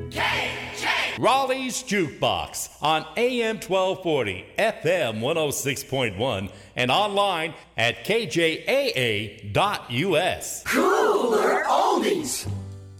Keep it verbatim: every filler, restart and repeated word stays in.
K J! Raleigh's Jukebox on A M twelve forty, F M one oh six point one, and online at K J A A dot U S. Cooler oldies!